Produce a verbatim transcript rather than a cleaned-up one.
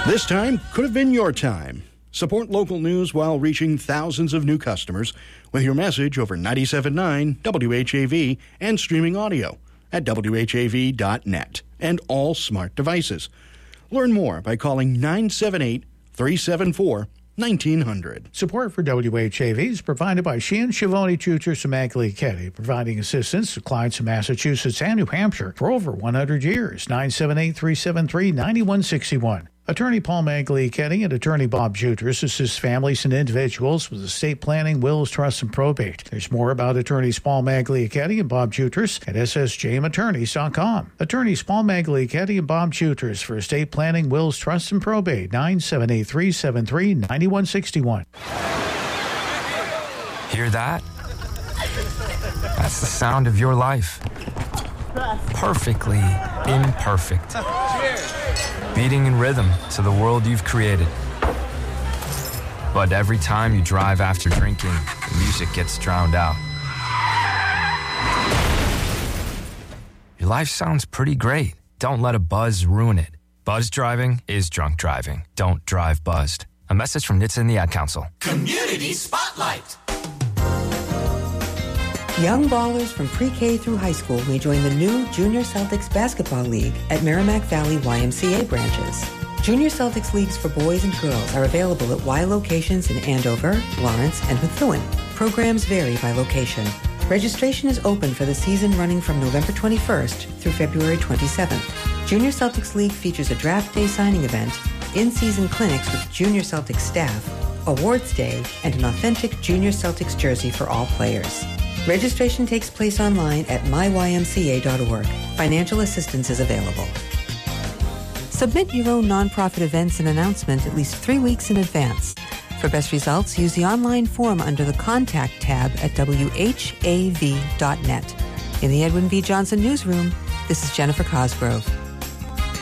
This time could have been your time. Support local news while reaching thousands of new customers with your message over ninety-seven point nine W H A V and streaming audio at W H A V dot net and all smart devices. Learn more by calling nine seven eight, three seven four, nineteen hundred. Support for W H A V is provided by Sheehan, Schiavone, Tutors, and Magley Keddy, providing assistance to clients in Massachusetts and New Hampshire for over one hundred years. nine seven eight, three seven three, nine one six one. Attorney Paul Magley Keddy and Attorney Bob Juters assist families and individuals with estate planning, wills, trusts, and probate. There's more about Attorneys Paul Magley Keddy and Bob Juters at S S J M attorneys dot com. Attorneys Paul Magley Keddy and Bob Juters for estate planning, wills, trusts, and probate. nine seven eight, three seven three, nine one six one. Hear that? That's the sound of your life. Perfectly imperfect. Beating in rhythm to the world you've created. But every time you drive after drinking, the music gets drowned out. Your life sounds pretty great. Don't let a buzz ruin it. Buzz driving is drunk driving. Don't drive buzzed. A message from N H T S A and the Ad Council. Community Spotlight. Young ballers from pre-K through high school may join the new Junior Celtics Basketball League at Merrimack Valley Y M C A branches. Junior Celtics leagues for boys and girls are available at Y locations in Andover, Lawrence, and Methuen. Programs vary by location. Registration is open for the season running from November twenty-first through February twenty-seventh. Junior Celtics League features a draft day signing event, in-season clinics with Junior Celtics staff, awards day, and an authentic Junior Celtics jersey for all players. Registration takes place online at my y m c a dot org. Financial assistance is available. Submit your own nonprofit events and announcement at least three weeks in advance. For best results, use the online form under the Contact tab at W H A V dot net. In the Edwin V. Johnson Newsroom, this is Jennifer Cosgrove.